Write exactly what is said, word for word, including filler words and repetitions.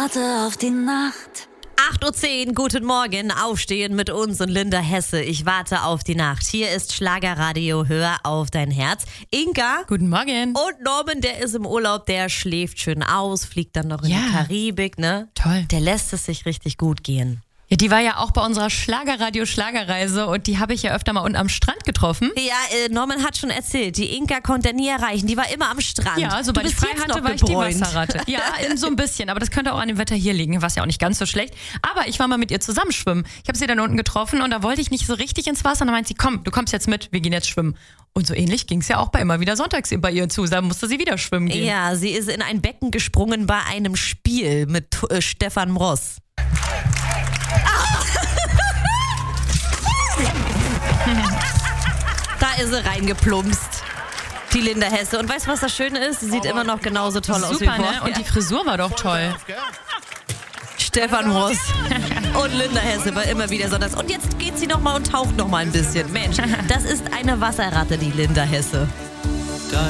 warte auf die Nacht. acht Uhr zehn, guten Morgen, aufstehen mit uns und Linda Hesse. Ich warte auf die Nacht. Hier ist Schlagerradio, hör auf dein Herz. Inka. Guten Morgen. Und Norman, der ist im Urlaub, der schläft schön aus, fliegt dann noch in Ja. die Karibik, ne? Toll. Der lässt es sich richtig gut gehen. Ja, die war ja auch bei unserer Schlagerradio-Schlagerreise und die habe ich ja öfter mal unten am Strand getroffen. Ja, äh, Norman hat schon erzählt, die Inka konnte er nie erreichen, die war immer am Strand. Ja, sobald du ich bist frei jetzt hatte, noch war ich die gebräunt. Wasserratte. Ja, so ein bisschen, aber das könnte auch an dem Wetter hier liegen, was ja auch nicht ganz so schlecht. Aber ich war mal mit ihr zusammen schwimmen. Ich habe sie dann unten getroffen und da wollte ich nicht so richtig ins Wasser. Und dann meint sie, komm, du kommst jetzt mit, wir gehen jetzt schwimmen. Und so ähnlich ging es ja auch bei immer wieder sonntags bei ihr zu. Da musste sie wieder schwimmen gehen. Ja, sie ist in ein Becken gesprungen bei einem Spiel mit äh, Stefan Mross. Da ist sie reingeplumpst, die Linda Hesse. Und weißt du, was das Schöne ist? Sie sieht immer noch genauso toll aus wie Super, vorher. ne? Und die Frisur war doch toll. Stefan Ross und Linda Hesse war immer wieder so das. Und jetzt geht sie nochmal und taucht nochmal ein bisschen. Mensch, das ist eine Wasserratte, die Linda Hesse.